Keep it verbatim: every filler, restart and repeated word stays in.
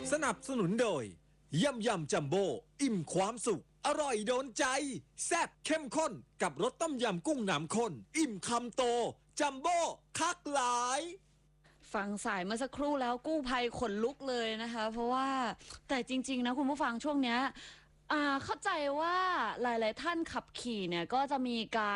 สนับสนุนโดยยำยำจัมโบ้อิ่มความสุขอร่อยโดนใจแซ่บเข้มข้นกับรสต้มยำกุ้งน้ำข้นอิ่มคำโตจัมโบ้คักหลายฟังสายเมื่อสักครู่แล้วกู้ภัยขนลุกเลยนะคะเพราะว่าแต่จริงๆนะคุณผู้ฟังช่วงเนี้ยอ่าเข้าใจว่าหลายๆท่านขับขี่เนี่ยก็จะมีการ